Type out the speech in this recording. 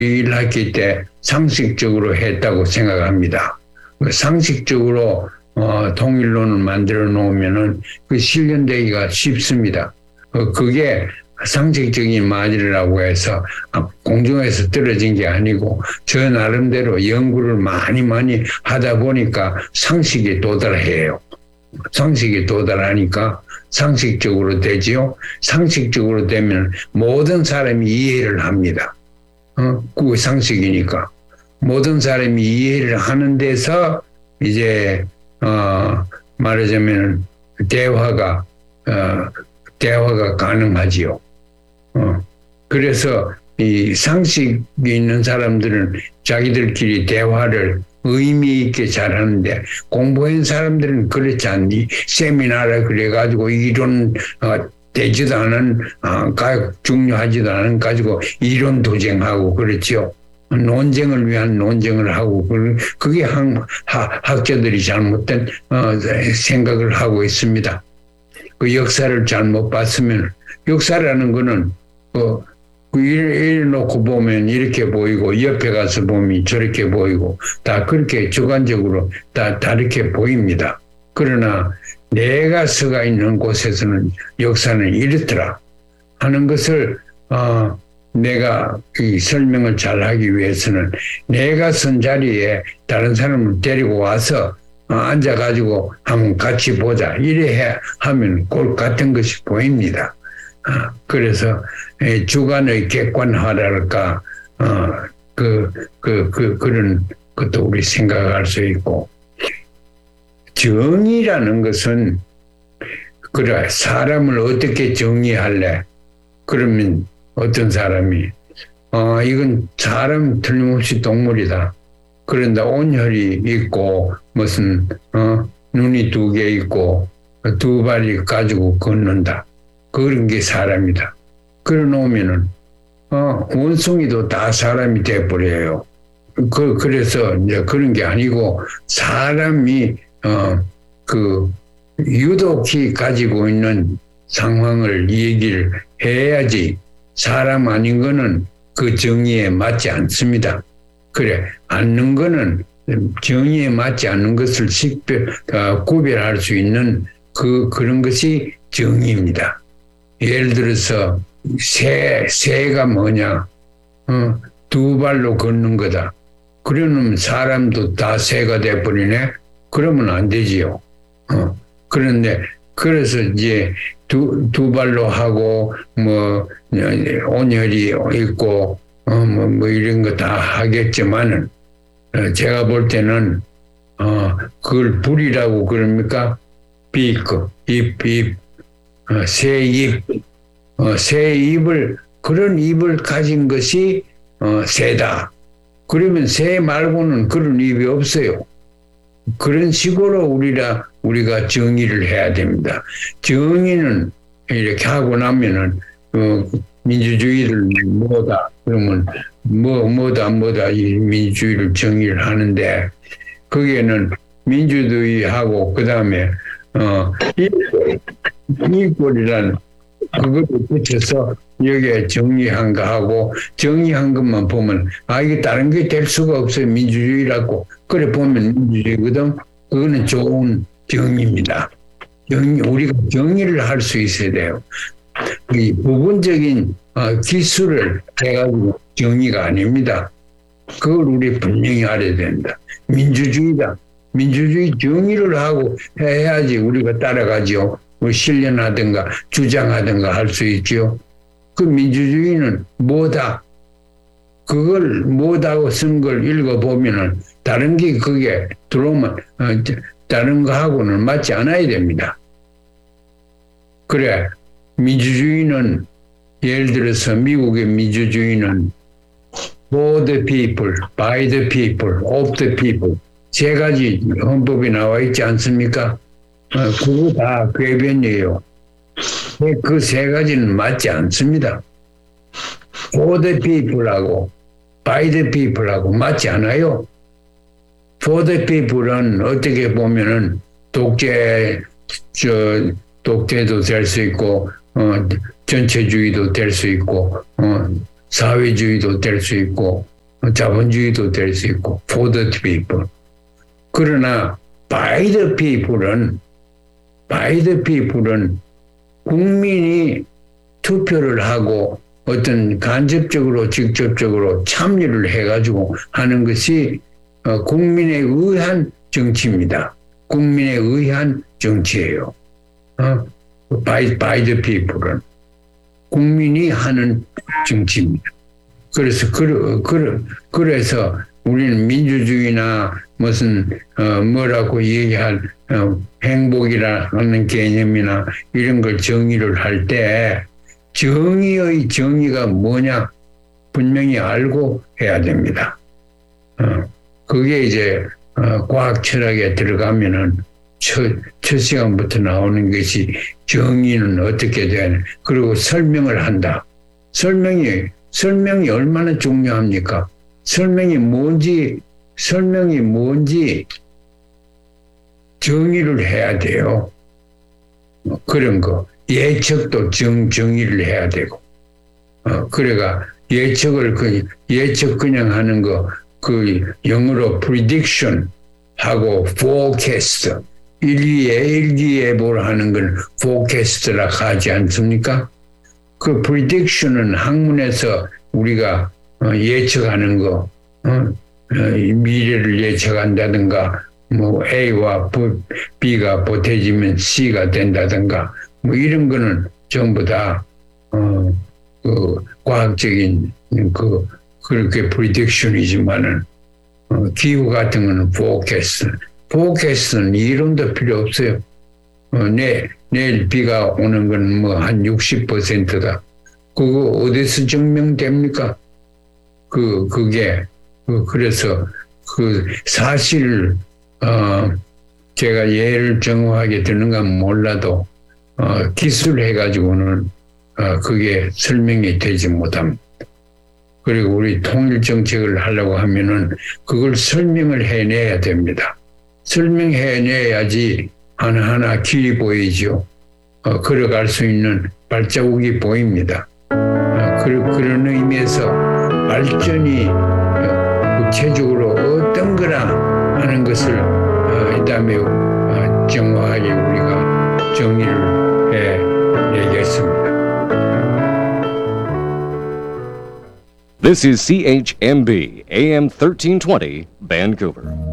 1학기 때 상식적으로 했다고 생각합니다. 상식적으로 통일론을 만들어 놓으면은 그 실현되기가 쉽습니다. 그게 상식적인 말이라고 해서 공중에서 떨어진 게 아니고 저 나름대로 연구를 많이 하다 보니까 상식에 도달해요. 상식에 도달하니까 상식적으로 되지요. 상식적으로 되면 모든 사람이 이해를 합니다. 그게 상식이니까. 모든 사람이 이해를 하는 데서 이제 말하자면 대화가 가능하지요. 그래서 이 상식이 있는 사람들은 자기들끼리 대화를 의미 있게 잘하는데 공부한 사람들은 그렇지 않니. 세미나를 그래가지고 이론 되지도 않은 중요하지도 않은 가지고 이론 도쟁하고 그렇지요. 논쟁을 위한 논쟁을 하고 그게 학자들이 잘못된 생각을 하고 있습니다. 그 역사를 잘못 봤으면 역사라는 거는 이래 놓고 보면 이렇게 보이고 옆에 가서 보면 저렇게 보이고 다 그렇게 주관적으로 다 다르게 보입니다. 그러나 내가 서가 있는 곳에서는 역사는 이렇더라 하는 것을 내가 이 설명을 잘하기 위해서는 내가 선 자리에 다른 사람을 데리고 와서 앉아가지고 한번 같이 보자 이래 하면 꼴 같은 것이 보입니다. 그래서 주관의 객관화랄까 그런 것도 우리 생각할 수 있고 정의라는 것은 그래 사람을 어떻게 정의할래? 그러면 어떤 사람이 이건 사람 틀림없이 동물이다. 그런데 온혈이 있고 무슨 눈이 2개 있고 2발이 가지고 걷는다. 그런 게 사람이다. 그래 놓으면은 원숭이도 다 사람이 돼버려요. 그래서 이제 그런 게 아니고 사람이 유독히 가지고 있는 상황을 얘기를 해야지 사람 아닌 거는 그 정의에 맞지 않습니다. 그래 않는 거는 정의에 맞지 않는 것을 구별할 수 있는 그런 것이 정의입니다. 예를 들어서 새가 뭐냐? 2발로 걷는 거다. 그러면 사람도 다 새가 돼버리네? 그러면 안 되지요. 그런데 그래서 이제 두 발로 하고 온혈이 있고 뭐 이런 거 다 하겠지만은 제가 볼 때는 그걸 불이라고 그럽니까? 새 입을 그런 입을 가진 것이 새다. 그러면 새 말고는 그런 입이 없어요. 그런 식으로 우리가 정의를 해야 됩니다. 정의는 이렇게 하고 나면은 민주주의를 뭐다 그러면 뭐다 이 민주주의를 정의를 하는데 거기에는 민주주의하고 그 다음에 이익권이라는 그거를 붙여서 여기에 정의한 거 하고 정의한 것만 보면 이게 다른 게 될 수가 없어요. 민주주의라고. 그래 보면 민주주의거든. 그거는 좋은 정의입니다. 우리가 정의를 할 수 있어야 돼요. 이 부분적인 기술을 해가지고 정의가 아닙니다. 그걸 우리 분명히 알아야 된다. 민주주의다. 민주주의 정의를 하고 해야지 우리가 따라가지요. 뭐 실현하든가 주장하든가 할 수 있죠. 그 민주주의는 뭐다? 그걸 뭐다고 쓴 걸 읽어보면은 다른 게 그게 들어오면 다른 거하고는 맞지 않아야 됩니다. 그래 민주주의는 예를 들어서 미국의 민주주의는 for the people, by the people, of the people 세 가지 헌법에 나와 있지 않습니까? 그거 다 궤변이에요. 그 세 가지는 맞지 않습니다. For the people하고 by the people하고 맞지 않아요. For the people은 어떻게 보면은 독재도 될 수 있고 전체주의도 될 수 있고 사회주의도 될 수 있고 자본주의도 될 수 있고 for the people. 그러나 by the people은 국민이 투표를 하고 어떤 간접적으로 직접적으로 참여를 해가지고 하는 것이 국민에 의한 정치입니다. 국민에 의한 정치예요. by the people은 국민이 하는 정치입니다. 그래서 우리는 민주주의나 무슨 뭐라고 얘기할 행복이라는 개념이나 이런 걸 정의를 할 때 정의의 정의가 뭐냐 분명히 알고 해야 됩니다. 그게 이제 과학 철학에 들어가면은 첫 시간부터 나오는 것이 정의는 어떻게 되냐. 그리고 설명을 한다. 설명이 얼마나 중요합니까? 설명이 뭔지 정의를 해야 돼요. 그런 거. 예측도 정의를 해야 되고. 그래가 예측 그냥 하는 거, 영어로 prediction 하고 forecast. 일기예보를 하는 건 forecast라 하지 않습니까? 그 prediction은 학문에서 우리가 예측하는 거, 미래를 예측한다든가, 뭐 A와 B가 보태지면 C가 된다든가, 뭐 이런 거는 전부 다 과학적인 그렇게 prediction이지만은 기후 같은 거는 forecast는 이론도 필요 없어요. 내일 비가 오는 건 뭐 한 60%다. 그거 어디서 증명됩니까? 그래서 사실을, 제가 예를 정확하게 드는가 몰라도, 기술해가지고는, 그게 설명이 되지 못합니다. 그리고 우리 통일정책을 하려고 하면은 그걸 설명을 해내야 됩니다. 설명해내야지 하나하나 길이 보이죠. 걸어갈 수 있는 발자국이 보입니다. 그런 의미에서 발전이 구체적으로 어떤 거라 하는 것을 이 다음에 정확하게 우리가 정의를 해내겠습니다. This is CHMB AM 1320 Vancouver.